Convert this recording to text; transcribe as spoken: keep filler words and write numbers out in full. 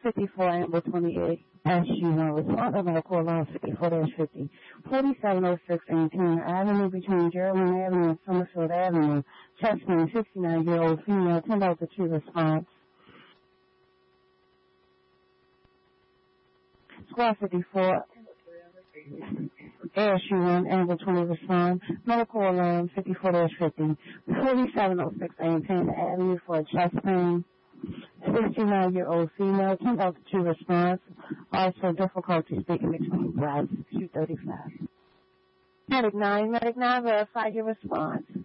fifty-four, Amber twenty-eight, S U one, respondent medical alarm fifty-four fifty, forty-seven oh six Antietam Avenue between Geraldine Avenue and Summerfield Avenue, chest pain, sixty-nine-year-old female, ten dollars two response. Squad fifty-four, S U one, Amber twenty respond, medical alarm fifty-four fifty, forty-seven oh six Antietam Avenue for a chest pain. sixty-nine-year-old female, ten dollars two response. Also difficulty speaking between breaths, two thirty-five. Medic nine, Medic nine, verify your response.